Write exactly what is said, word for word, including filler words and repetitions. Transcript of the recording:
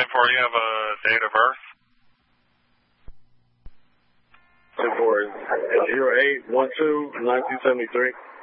four, you have a date of birth? ten four, zero eight one two nineteen seventy-three.